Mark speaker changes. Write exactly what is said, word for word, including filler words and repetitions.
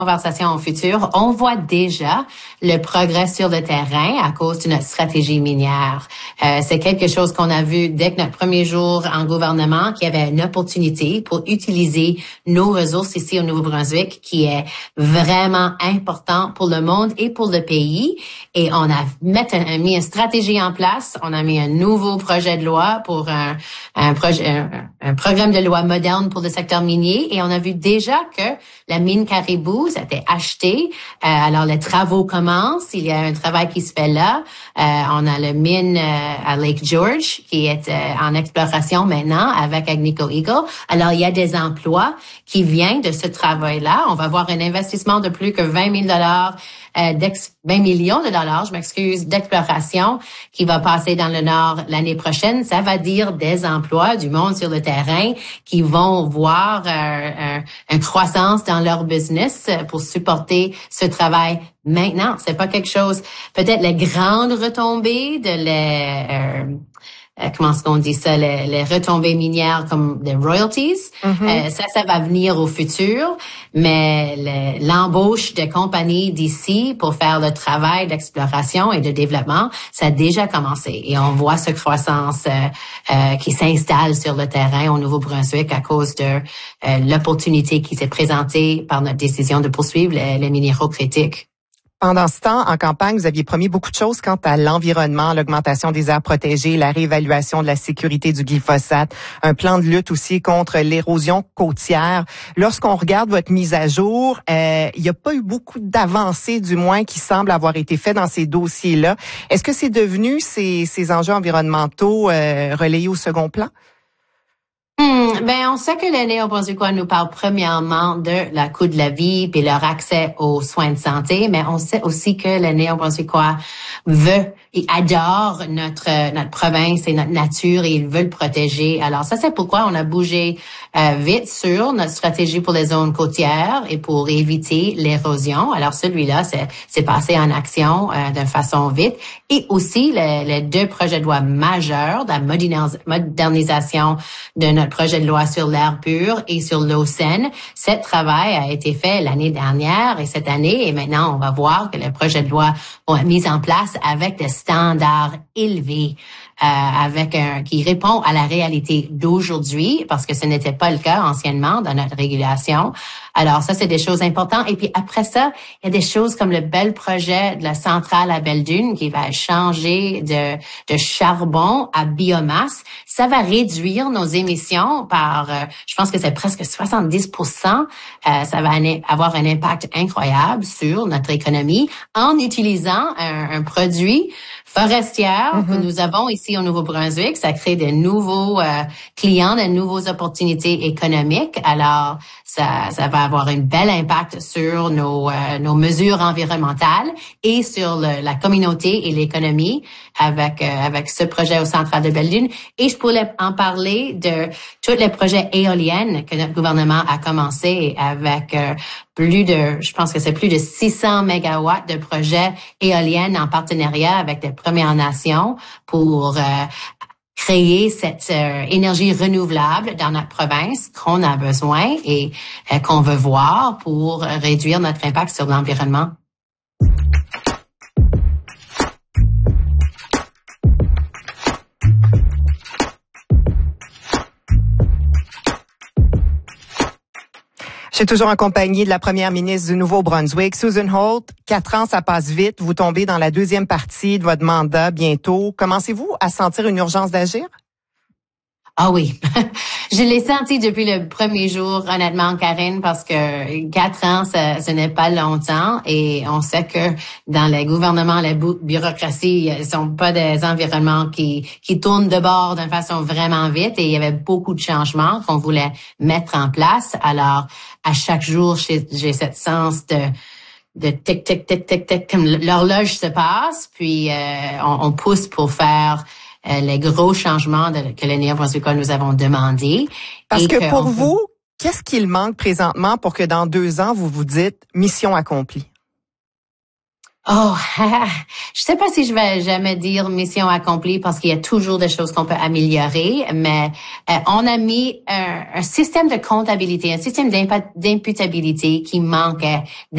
Speaker 1: conversation au futur, on voit déjà le progrès sur le terrain à cause de notre stratégie minière. Euh, c'est quelque chose qu'on a vu dès que notre premier jour en gouvernement, qu'il y avait une opportunité pour utiliser nos ressources ici au Nouveau-Brunswick, qui est vraiment important pour le monde et pour le pays. Et on a mis, un, mis une stratégie en place. On a mis un nouveau projet de loi pour un, un, projet, un, un programme de loi moderne pour le secteur minier. Et on a vu déjà que la mine Caribou, ça a été acheté. Euh, alors, les travaux commencent. Il y a un travail qui se fait là. Euh, on a le mine euh, à Lake George qui est euh, en exploration maintenant avec Agnico Eagle. Alors, il y a des emplois qui viennent de ce travail-là. On va avoir un investissement de plus que vingt mille dollars, euh, vingt millions de dollars, je m'excuse, d'exploration qui va passer dans le Nord l'année prochaine. Ça va dire des emplois, du monde sur le terrain qui vont voir euh, un, une croissance dans leur business pour supporter ce travail. Maintenant, c'est pas quelque chose, peut-être les grandes retombées de les, euh, euh, comment est-ce qu'on dit ça, les, les retombées minières comme des royalties. Mm-hmm. Euh, ça, ça va venir au futur, mais le, l'embauche de compagnies d'ici pour faire le travail d'exploration et de développement, ça a déjà commencé. Et on voit cette croissance euh, euh, qui s'installe sur le terrain au Nouveau-Brunswick à cause de euh, l'opportunité qui s'est présentée par notre décision de poursuivre les, les minéraux critiques.
Speaker 2: Pendant ce temps, en campagne, vous aviez promis beaucoup de choses quant à l'environnement, l'augmentation des aires protégées, la réévaluation de la sécurité du glyphosate, un plan de lutte aussi contre l'érosion côtière. Lorsqu'on regarde votre mise à jour, euh, il n'y a pas eu beaucoup d'avancées, du moins, qui semblent avoir été faites dans ces dossiers-là. Est-ce que c'est devenu ces, ces enjeux environnementaux euh, relayés au second plan?
Speaker 1: Hmm, ben, on sait que les Néo-Brunswickois nous parlent premièrement de la coût de la vie puis leur accès aux soins de santé, mais on sait aussi que les Néo-Brunswickois veulent et adorent notre notre province et notre nature et ils veulent protéger. Alors ça, c'est pourquoi on a bougé euh, vite sur notre stratégie pour les zones côtières et pour éviter l'érosion. Alors celui-là, c'est c'est passé en action euh, de façon vite. Et aussi les, les deux projets de loi majeurs de la modernis- modernisation de notre projet de loi sur l'air pur et sur l'eau saine. Ce travail a été fait l'année dernière et cette année, et maintenant on va voir que les projets de loi vont être mis en place avec des standards élevés, euh, avec un qui répond à la réalité d'aujourd'hui, parce que ce n'était pas le cas anciennement dans notre régulation. Alors ça, c'est des choses importantes. Et puis après ça, il y a des choses comme le bel projet de la centrale à Belledune qui va changer de, de charbon à biomasse. Ça va réduire nos émissions par, euh, je pense que c'est presque soixante-dix pour cent. Euh, ça va avoir un impact incroyable sur notre économie en utilisant un, un produit forestier mm-hmm. que nous avons ici au Nouveau-Brunswick. Ça crée de nouveaux euh, clients, de nouvelles opportunités économiques. Alors, ça, ça va avoir un bel impact sur nos, euh, nos mesures environnementales et sur le, la communauté et l'économie avec, euh, avec ce projet au Central de Belledune. Et je pourrais en parler de tous les projets éoliennes que notre gouvernement a commencé avec euh, plus de, je pense que c'est plus de six cents mégawatts de projets éoliennes en partenariat avec les Premières Nations pour euh, créer cette euh, énergie renouvelable dans notre province qu'on a besoin et euh, qu'on veut voir pour réduire notre impact sur l'environnement.
Speaker 2: Je suis toujours en compagnie de la première ministre du Nouveau-Brunswick, Susan Holt. Quatre ans, ça passe vite. Vous tombez dans la deuxième partie de votre mandat bientôt. Commencez-vous à sentir une urgence d'agir?
Speaker 1: Ah oui, je l'ai senti depuis le premier jour, honnêtement, Karine, parce que quatre ans, ça, ce n'est pas longtemps et on sait que dans les gouvernements, la bureaucratie, ils sont pas des environnements qui, qui tournent de bord d'une façon vraiment vite et il y avait beaucoup de changements qu'on voulait mettre en place. Alors, à chaque jour, j'ai, j'ai cette sens de de tic, tic, tic, tic, tic, comme l'horloge se passe, puis euh, on, on pousse pour faire Euh, les gros changements de, que les Néo-Brunswickois nous avons demandé.
Speaker 2: Parce que, que pour
Speaker 1: on...
Speaker 2: vous, qu'est-ce qu'il manque présentement pour que dans deux ans, vous vous dites mission accomplie?
Speaker 1: Oh, je sais pas si je vais jamais dire mission accomplie parce qu'il y a toujours des choses qu'on peut améliorer, mais euh, on a mis un, un système de comptabilité, un système d'imputabilité qui manquait